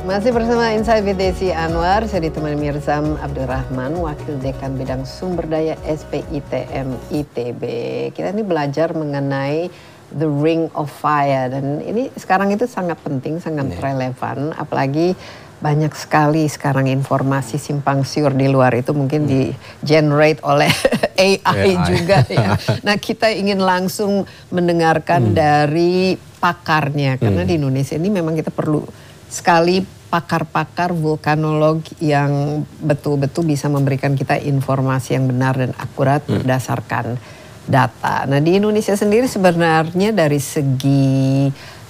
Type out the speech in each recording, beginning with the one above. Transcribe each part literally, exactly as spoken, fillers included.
Masih bersama Insight with Desi Anwar, saya ditemani Mirzam Abdurrahman, Wakil Dekan Bidang Sumber Daya S P I T M I T B. Kita ini belajar mengenai The Ring of Fire, dan ini sekarang itu sangat penting, sangat yeah. relevan, apalagi banyak sekali sekarang informasi simpang siur di luar itu mungkin hmm. di generate oleh A I, A I juga ya. Nah, kita ingin langsung mendengarkan hmm. dari pakarnya, karena hmm. di Indonesia ini memang kita perlu sekali pakar-pakar vulkanolog yang betul-betul bisa memberikan kita informasi yang benar dan akurat hmm. berdasarkan data. Nah, di Indonesia sendiri sebenarnya dari segi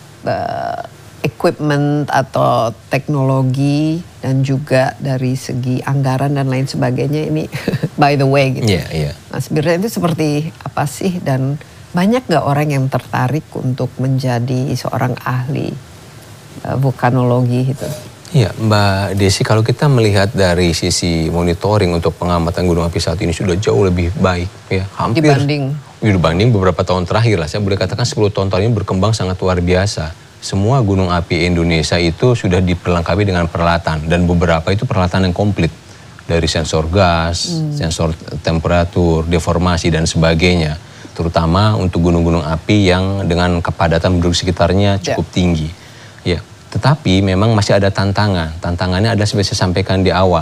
uh, equipment atau teknologi dan juga dari segi anggaran dan lain sebagainya ini by the way gitu. Yeah, yeah. Nah, sebenarnya itu seperti apa sih, dan banyak nggak orang yang tertarik untuk menjadi seorang ahli uh, vulkanologi itu? Iya, Mbak Desi, kalau kita melihat dari sisi monitoring untuk pengamatan gunung api saat ini sudah jauh lebih baik, ya, hampir dibanding dibanding beberapa tahun terakhir lah. Saya boleh katakan sepuluh tahun terakhir ini berkembang sangat luar biasa. Semua gunung api Indonesia itu sudah diperlengkapi dengan peralatan, dan beberapa itu peralatan yang komplit, dari sensor gas, hmm. sensor temperatur, deformasi dan sebagainya. Terutama untuk gunung-gunung api yang dengan kepadatan penduduk sekitarnya cukup yeah. tinggi. Ya. Tetapi memang masih ada tantangan. Tantangannya adalah seperti saya sampaikan di awal,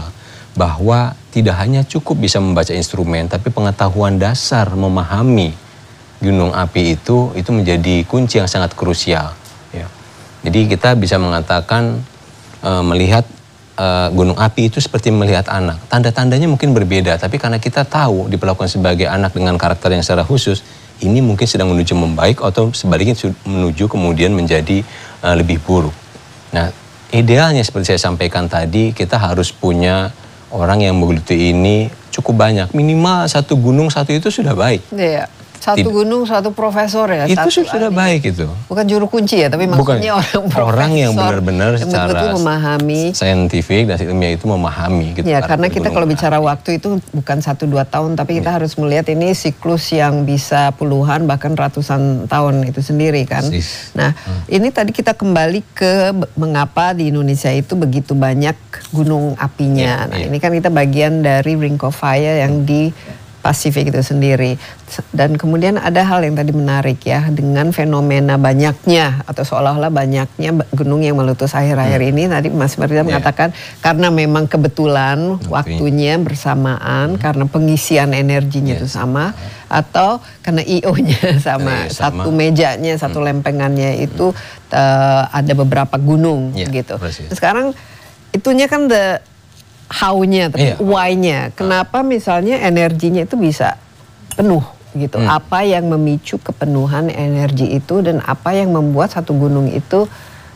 bahwa tidak hanya cukup bisa membaca instrumen, tapi pengetahuan dasar memahami gunung api itu itu menjadi kunci yang sangat krusial. Ya. Jadi kita bisa mengatakan e, melihat e, gunung api itu seperti melihat anak. Tanda-tandanya mungkin berbeda, tapi karena kita tahu diperlakukan sebagai anak dengan karakter yang secara khusus, ini mungkin sedang menuju membaik atau sebaliknya menuju kemudian menjadi e, lebih buruk. Nah, idealnya seperti saya sampaikan tadi, kita harus punya orang yang menggeluti ini cukup banyak. Minimal satu gunung satu itu sudah baik. Iya, satu Tid gunung satu profesor ya. Itu satu sudah ahli. Baik itu. Bukan juru kunci ya, tapi maksudnya Bukan. orang profesor. Orang yang benar-benar secara betul memahami. Saintifik dan ilmiah itu memahami. Gitu, ya, karena kita kalau bicara api. waktu itu bukan satu dua tahun, tapi kita ya. harus melihat ini siklus yang bisa puluhan bahkan ratusan tahun itu sendiri kan. Sis. Nah, hmm. ini tadi kita kembali ke mengapa di Indonesia itu begitu banyak gunung apinya. Ya, nah, ya. ini kan kita bagian dari Ring of Fire yang di Pasifik itu sendiri. Dan kemudian ada hal yang tadi menarik ya, dengan fenomena banyaknya atau seolah-olah banyaknya gunung yang meletus akhir-akhir hmm. ini, tadi Mas Mirza yeah. mengatakan karena memang kebetulan okay. waktunya bersamaan, hmm. karena pengisian energinya yes. itu sama, atau karena I O-nya sama, yeah, sama, satu mejanya, satu hmm. lempengannya itu hmm. uh, ada beberapa gunung yeah, gitu. Nah, sekarang itunya kan the how-nya, tapi iya. why-nya. Kenapa misalnya energinya itu bisa penuh gitu? Hmm. Apa yang memicu kepenuhan energi itu, dan apa yang membuat satu gunung itu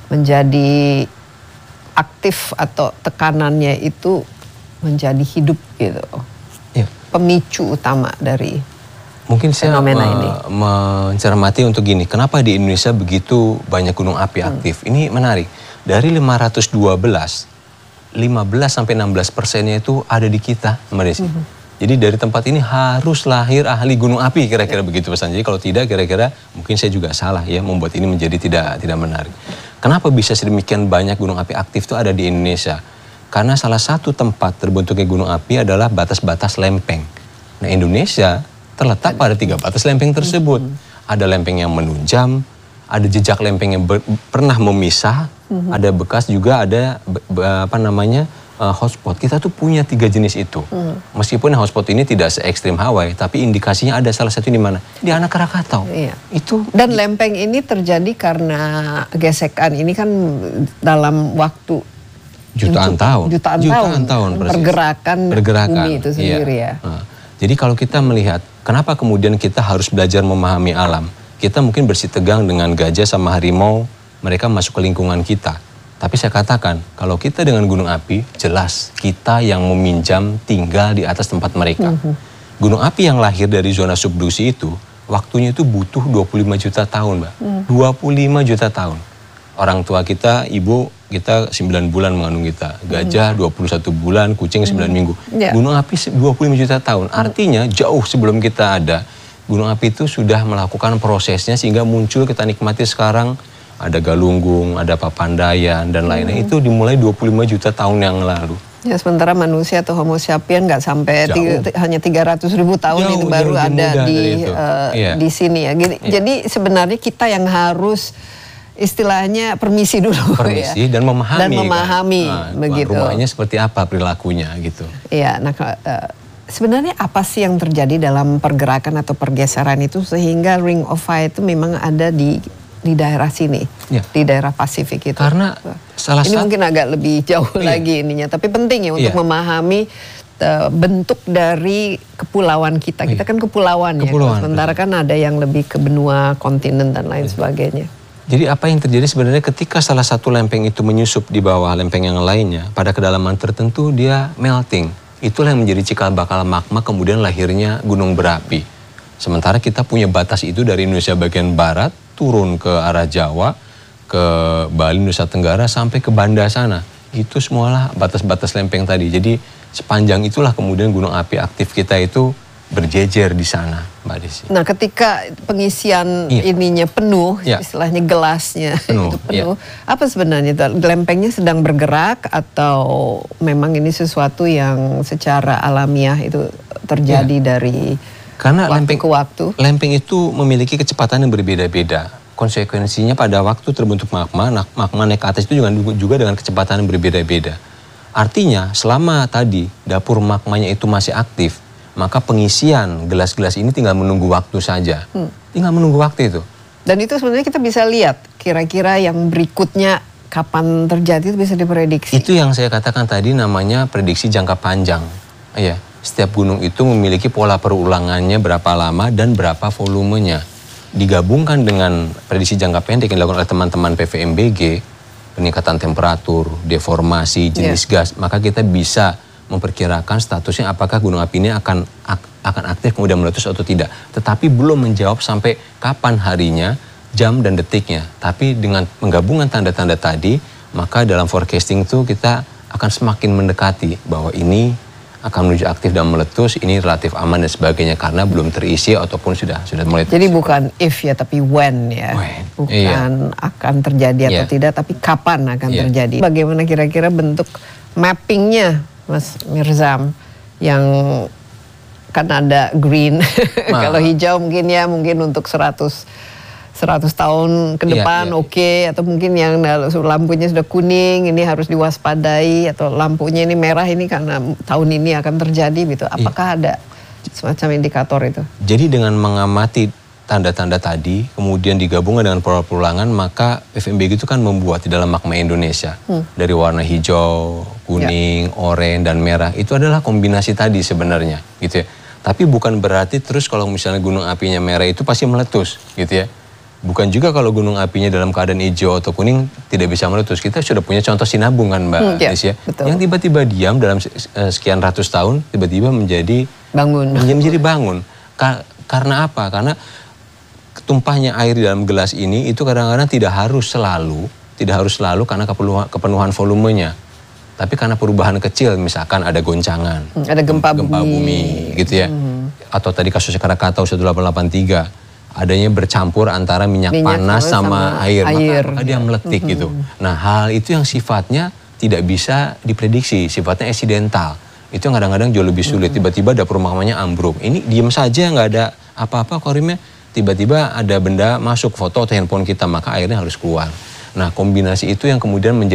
menjadi aktif atau tekanannya itu menjadi hidup gitu? Iya. Pemicu utama dari mungkin saya fenomena me ini. mencermati untuk gini, kenapa di Indonesia begitu banyak gunung api aktif? Hmm. Ini menarik. Dari lima ratus dua belas, lima belas sampai enam belas persennya itu ada di kita, Mbak Desi. Mm-hmm. Jadi dari tempat ini harus lahir ahli gunung api, kira-kira yeah. begitu pesan. Jadi kalau tidak, kira-kira mungkin saya juga salah ya membuat ini menjadi tidak tidak menarik. Kenapa bisa sedemikian banyak gunung api aktif itu ada di Indonesia? Karena salah satu tempat terbentuknya gunung api adalah batas-batas lempeng. Nah, Indonesia terletak pada tiga batas lempeng tersebut. Mm-hmm. Ada lempeng yang menunjam, ada jejak lempeng yang ber, pernah memisah, mm-hmm. ada bekas juga, ada be, be, apa namanya uh, hotspot. Kita tuh punya tiga jenis itu. Mm. Meskipun hotspot ini tidak se ekstrim Hawaii, tapi indikasinya ada salah satu di mana? Di anak Krakatau. Iya. Itu. Dan lempeng ini terjadi karena gesekan ini kan dalam waktu jutaan tahun. Jutaan, jutaan tahun. tahun pergerakan, pergerakan bumi itu sendiri iya. ya. Nah, jadi kalau kita melihat, kenapa kemudian kita harus belajar memahami alam? Kita mungkin bersitegang dengan gajah sama harimau, mereka masuk ke lingkungan kita. Tapi saya katakan, kalau kita dengan gunung api, jelas kita yang meminjam tinggal di atas tempat mereka. Mm-hmm. Gunung api yang lahir dari zona subduksi itu, waktunya itu butuh dua puluh lima juta tahun, Mbak. Mm. dua puluh lima juta tahun. Orang tua kita, ibu kita sembilan bulan mengandung kita. Gajah dua puluh satu bulan, kucing sembilan minggu. Yeah. Gunung api dua puluh lima juta tahun. Artinya jauh sebelum kita ada, gunung api itu sudah melakukan prosesnya sehingga muncul, kita nikmati sekarang ada Galunggung, ada Papandayan dan lainnya. Hmm. Itu dimulai dua puluh lima juta tahun yang lalu. Ya, sementara manusia atau Homo sapien nggak sampai tiga, hanya tiga ratus ribu tahun jauh, itu baru ada di uh, yeah. di sini ya. Jadi, yeah. jadi sebenarnya kita yang harus istilahnya permisi dulu permisi ya. dan memahami dan memahami kan? Nah, begitu. Rumahnya seperti apa perilakunya gitu. Iya, nah uh, sebenarnya apa sih yang terjadi dalam pergerakan atau pergeseran itu sehingga Ring of Fire itu memang ada di di daerah sini, ya. di daerah Pasifik itu. Karena salah ini satu, mungkin agak lebih jauh iya. lagi ininya, tapi penting ya untuk iya. memahami uh, bentuk dari kepulauan kita. Kita iya. kan kepulauan, kepulauan ya, sementara betul. kan ada yang lebih ke benua, kontinen dan lain iya. sebagainya. Jadi apa yang terjadi sebenarnya ketika salah satu lempeng itu menyusup di bawah lempeng yang lainnya, pada kedalaman tertentu dia melting. Itulah yang menjadi cikal bakal magma, kemudian lahirnya gunung berapi. Sementara kita punya batas itu dari Indonesia bagian barat, turun ke arah Jawa, ke Bali, Nusa Tenggara, sampai ke Banda sana. Itu semualah batas-batas lempeng tadi. Jadi sepanjang itulah kemudian gunung api aktif kita itu berjejer di sana, Mbak Desi. Nah, ketika pengisian iya. ininya penuh, iya. istilahnya gelasnya penuh, itu penuh, iya. apa sebenarnya? Lempengnya sedang bergerak atau memang ini sesuatu yang secara alamiah itu terjadi iya. dari Karena waktu lempeng, ke waktu? Lempeng itu memiliki kecepatan yang berbeda-beda. Konsekuensinya pada waktu terbentuk magma, nah, magma naik ke atas itu juga, juga dengan kecepatan yang berbeda-beda. Artinya selama tadi dapur magmanya itu masih aktif, maka pengisian gelas-gelas ini tinggal menunggu waktu saja. Hmm. Tinggal menunggu waktu itu. Dan itu sebenarnya kita bisa lihat kira-kira yang berikutnya kapan terjadi itu bisa diprediksi. Itu yang saya katakan tadi namanya prediksi jangka panjang. Iya. Setiap gunung itu memiliki pola perulangannya berapa lama dan berapa volumenya. Digabungkan dengan prediksi jangka pendek yang dilakukan oleh teman-teman P V M B G, peningkatan temperatur, deformasi, jenis yeah. gas, maka kita bisa memperkirakan statusnya apakah gunung api ini akan akan aktif kemudian meletus atau tidak. Tetapi belum menjawab sampai kapan harinya, jam dan detiknya. Tapi dengan penggabungan tanda-tanda tadi, maka dalam forecasting itu kita akan semakin mendekati bahwa ini akan menuju aktif dan meletus, ini relatif aman dan sebagainya karena belum terisi ataupun sudah sudah mulai terisi. Jadi bukan if ya, tapi when ya. When. Bukan iya. akan terjadi atau yeah. tidak, tapi kapan akan yeah. terjadi. Bagaimana kira-kira bentuk mappingnya, Mas Mirzam, yang kan ada green, nah. kalau hijau mungkin ya mungkin untuk seratus tahun ke depan yeah, yeah. oke, okay. atau mungkin yang lampunya sudah kuning ini harus diwaspadai, atau lampunya ini merah ini karena tahun ini akan terjadi gitu. Apakah yeah. ada semacam indikator itu? Jadi dengan mengamati tanda-tanda tadi kemudian digabungkan dengan pola perulangan, maka P V M B G itu kan membuat di dalam magma Indonesia hmm. dari warna hijau, kuning, yeah. oranye dan merah. Itu adalah kombinasi tadi sebenarnya gitu ya. Tapi bukan berarti terus kalau misalnya gunung apinya merah itu pasti meletus gitu ya. Bukan juga kalau gunung apinya dalam keadaan hijau atau kuning tidak bisa meletus. Kita sudah punya contoh Sinabung kan Mbak hmm, ya, Des ya. Yang tiba-tiba diam dalam sekian ratus tahun tiba-tiba menjadi bangun. Menjadi bangun. Ka karena apa? Karena tumpahnya air di dalam gelas ini itu kadang-kadang tidak harus selalu, tidak harus selalu karena kepenuhan, kepenuhan volumenya. Tapi karena perubahan kecil, misalkan ada goncangan, hmm, ada gempa, gempa bumi. bumi gitu ya. Hmm. Atau tadi kasusnya Krakatau seribu delapan ratus delapan puluh tiga. Adanya bercampur antara minyak, minyak panas sama, sama air, air. Maka, maka dia meletik mm-hmm. gitu. Nah hal itu yang sifatnya tidak bisa diprediksi, sifatnya eksidental. Itu yang kadang-kadang jauh lebih sulit. Mm-hmm. Tiba-tiba dapur magmanya ambruk. Ini diem saja nggak ada apa-apa korimnya. Tiba-tiba ada benda masuk foto atau handphone kita, maka airnya harus keluar. Nah kombinasi itu yang kemudian menjadi